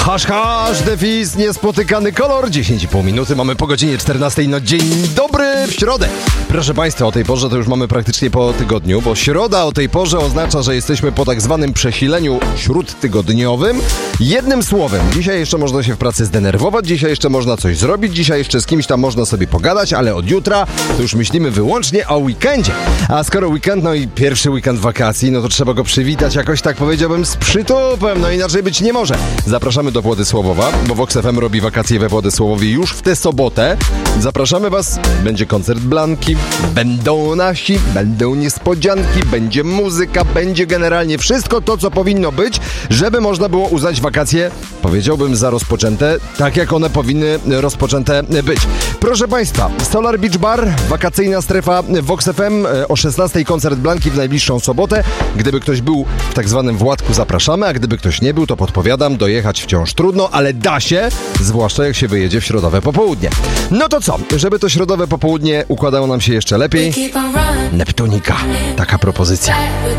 Hasz, defis, niespotykany kolor. 10,5 minuty, mamy po godzinie 14. No dzień dobry w środę. Proszę Państwa, o tej porze to już mamy praktycznie po tygodniu, bo środa o tej porze oznacza, że jesteśmy po tak zwanym przesileniu śródtygodniowym. Jednym słowem, dzisiaj jeszcze można się w pracy zdenerwować, dzisiaj jeszcze można coś zrobić, dzisiaj jeszcze z kimś tam można sobie pogadać, ale od jutra to już myślimy wyłącznie o weekendzie. A skoro weekend, no i pierwszy weekend wakacji, no to trzeba go przywitać jakoś, tak powiedziałbym, z przytupem, no inaczej być nie może. Zapraszamy do Władysławowa, bo Vox FM robi wakacje we Władysławowie już w tę sobotę. Zapraszamy Was, będzie koncert Blanki, będą nasi, będą niespodzianki, będzie muzyka, będzie generalnie wszystko to, co powinno być, żeby można było uznać wakacje, powiedziałbym, za rozpoczęte, tak jak one powinny rozpoczęte być. Proszę Państwa, Solar Beach Bar, wakacyjna strefa Vox FM, o 16:00 koncert Blanki w najbliższą sobotę. Gdyby ktoś był w tak zwanym Władku, zapraszamy, a gdyby ktoś nie był, to podpowiadam, dojechać wciąż trudno, ale da się, zwłaszcza jak się wyjedzie w środowe popołudnie. No to co, żeby to środowe popołudnie układało nam się jeszcze lepiej? Neptunika, taka propozycja.